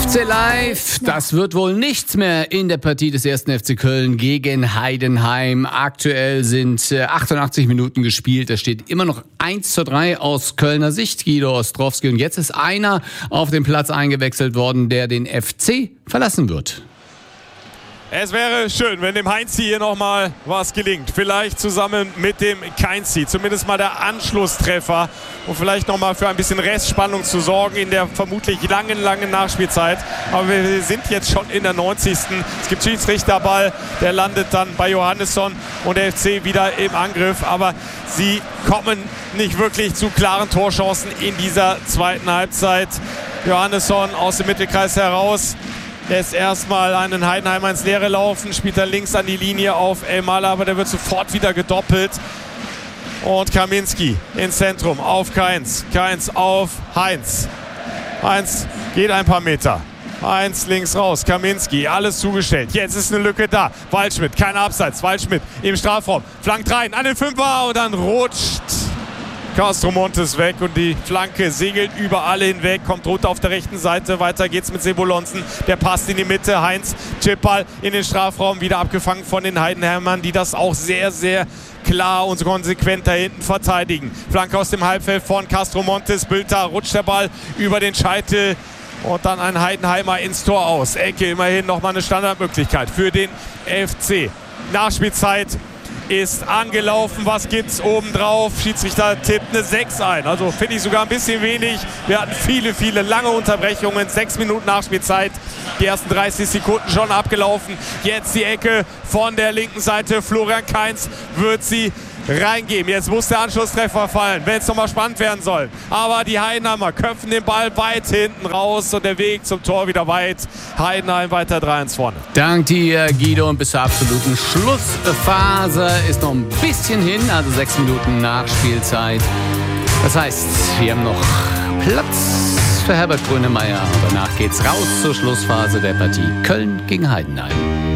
FC Live, das wird wohl nichts mehr in der Partie des 1. FC Köln gegen Heidenheim. Aktuell sind 88 Minuten gespielt. Es steht immer noch 1:3 aus Kölner Sicht, Guido Ostrowski. Und jetzt ist einer auf den Platz eingewechselt worden, der den FC verlassen wird. Es wäre schön, wenn dem Heinzi hier nochmal was gelingt. Vielleicht zusammen mit dem Keinzi. Zumindest mal der Anschlusstreffer. Und vielleicht nochmal für ein bisschen Restspannung zu sorgen in der vermutlich langen Nachspielzeit. Aber wir sind jetzt schon in der 90. Es gibt Schiedsrichterball. Der landet dann bei Johannesson und der FC wieder im Angriff. Aber sie kommen nicht wirklich zu klaren Torchancen in dieser zweiten Halbzeit. Johannesson aus dem Mittelkreis heraus. Lässt erstmal einen Heidenheimer ins Leere laufen, spielt dann links an die Linie auf Elmaler, aber der wird sofort wieder gedoppelt. Und Kaminski ins Zentrum auf Kainz. Kainz auf Heinz. Heinz geht ein paar Meter. Heinz links raus, Kaminski, alles zugestellt. Jetzt ist eine Lücke da. Waldschmidt, kein Abseits. Waldschmidt im Strafraum, flankt rein an den Fünfer und dann rutscht Castro Montes weg und die Flanke segelt über alle hinweg, kommt runter auf der rechten Seite. Weiter geht's mit Sebolonsen, der passt in die Mitte. Heinz, Chipball in den Strafraum, wieder abgefangen von den Heidenheimern, die das auch sehr, sehr klar und konsequent da hinten verteidigen. Flanke aus dem Halbfeld von Castro Montes, Bülter, rutscht der Ball über den Scheitel und dann ein Heidenheimer ins Tor aus. Ecke, immerhin nochmal eine Standardmöglichkeit für den FC. Nachspielzeit ist angelaufen. Was gibt's obendrauf? Schiedsrichter tippt eine 6 ein. Also finde ich sogar ein bisschen wenig. Wir hatten viele lange Unterbrechungen. 6 Minuten Nachspielzeit. Die ersten 30 Sekunden schon abgelaufen. Jetzt die Ecke von der linken Seite. Florian Kainz wird sie reingeben. Jetzt muss der Anschlusstreffer fallen, wenn es nochmal spannend werden soll. Aber die Heidenheimer köpfen den Ball weit hinten raus und der Weg zum Tor wieder weit. Heidenheim weiter 3-1 vorne. Dank dir, Guido. Und bis zur absoluten Schlussphase ist noch ein bisschen hin, also 6 Minuten Nachspielzeit. Das heißt, wir haben noch Platz für Herbert Grönemeyer. Und danach geht's raus zur Schlussphase der Partie Köln gegen Heidenheim.